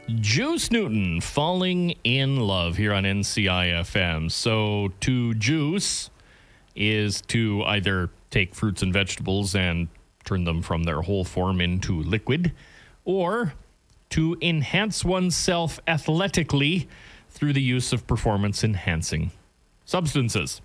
Juice Newton falling in love here on NCIFM. So to juice is to either take fruits and vegetables and turn them from their whole form into liquid, or to enhance oneself athletically through the use of performance-enhancing substances.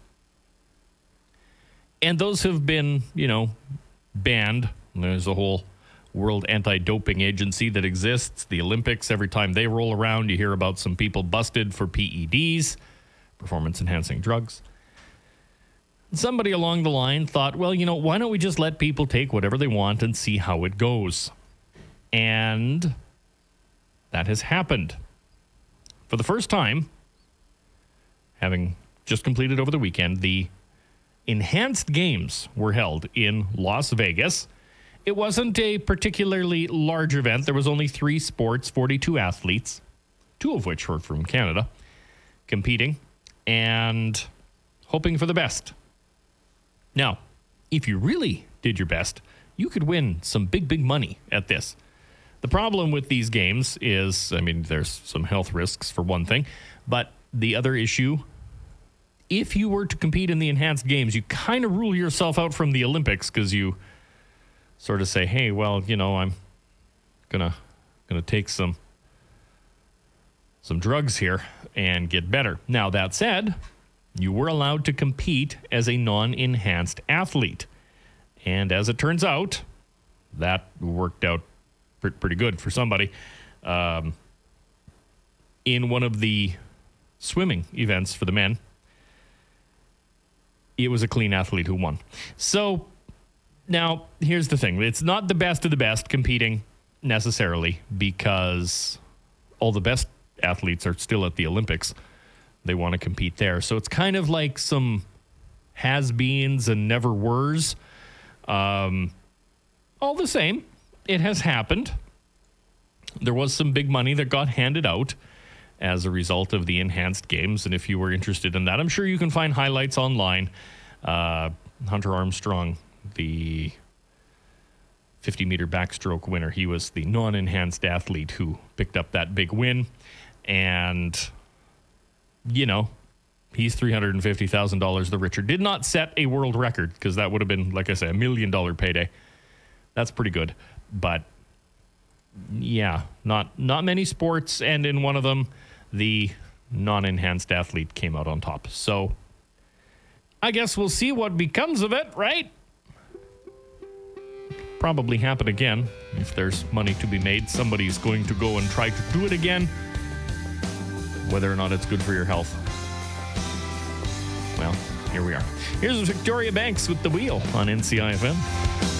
And those have been, banned. There's a whole World Anti-Doping Agency that exists. The Olympics, every time they roll around, you hear about some people busted for PEDs, performance-enhancing drugs. Somebody along the line thought, well, why don't we just let people take whatever they want and see how it goes? And that has happened. For the first time, having just completed over the weekend, the Enhanced Games were held in Las Vegas. It wasn't a particularly large event. There was only 3 sports, 42 athletes, 2 of which were from Canada, competing and hoping for the best. Now, if you really did your best, you could win some big money at this. The problem with these games is, there's some health risks for one thing, but the other issue, if you were to compete in the Enhanced Games, you kind of rule yourself out from the Olympics because you sort of say, hey, well, I'm gonna take some drugs here and get better. Now, that said, you were allowed to compete as a non-enhanced athlete. And as it turns out, that worked out pretty good for somebody. In one of the swimming events for the men, it was a clean athlete who won. So now, here's the thing. It's not the best of the best competing necessarily, because all the best athletes are still at the Olympics. They want to compete there. So it's kind of like some has-beens and never-weres. All the same, it has happened. There was some big money that got handed out as a result of the Enhanced Games. And if you were interested in that, I'm sure you can find highlights online. Hunter Armstrong, the 50-meter backstroke winner, he was the non-enhanced athlete who picked up that big win. And, he's $350,000 the richer. Did not set a world record, because that would have been, like I say, $1 million payday. That's pretty good. But, yeah, not many sports, and in one of them, the non-enhanced athlete came out on top. So I guess we'll see what becomes of it, right? Probably happen again. If there's money to be made, somebody's going to go and try to do it again. Whether or not it's good for your health. Well, here we are. Here's Victoria Banks with The Wheel on NCIFM.